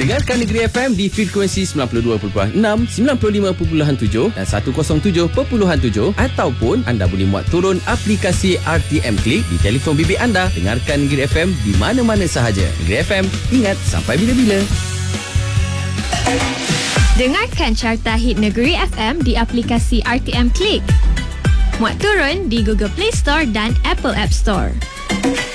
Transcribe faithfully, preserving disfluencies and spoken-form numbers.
Dengarkan Negeri F M di frekuensi sembilan puluh dua perpuluhan enam, sembilan puluh lima perpuluhan tujuh dan seratus tujuh perpuluhan tujuh, ataupun anda boleh muat turun aplikasi R T M Click di telefon bimbit anda. Dengarkan Negeri F M di mana-mana sahaja. Negeri F M, ingat sampai bila-bila. Dengarkan carta hit Negeri F M di aplikasi R T M Click. Muat turun di Google Play Store dan Apple App Store.